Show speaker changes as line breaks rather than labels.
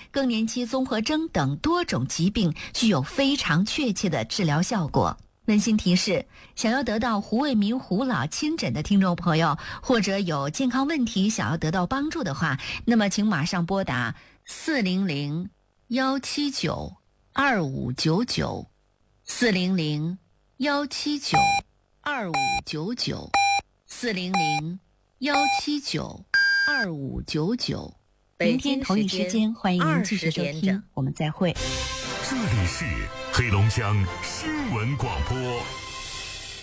更年期综合征等多种疾病具有非常确切的治疗效果。温馨提示，想要得到胡卫民胡老亲诊的听众朋友，或者有健康问题想要得到帮助的话，那么请马上拨打400-179-2599 400-179-2599 400-179-2599。明天同一时间，欢迎您继续收听，我们再会。
这里是黑龙江新闻广播。